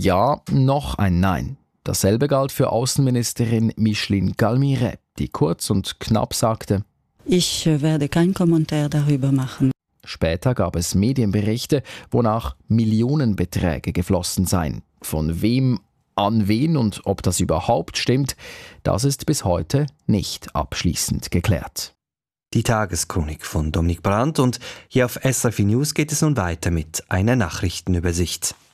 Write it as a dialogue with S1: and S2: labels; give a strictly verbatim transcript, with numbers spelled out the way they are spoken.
S1: Ja, noch ein Nein. Dasselbe galt für Außenministerin Micheline Galmire, die kurz und knapp sagte:
S2: Ich werde keinen Kommentar darüber machen.
S1: Später gab es Medienberichte, wonach Millionenbeträge geflossen seien. Von wem an wen und ob das überhaupt stimmt, das ist bis heute nicht abschließend geklärt.
S3: Die Tageschronik von Dominik Brandt, und hier auf S R F News geht es nun weiter mit einer Nachrichtenübersicht.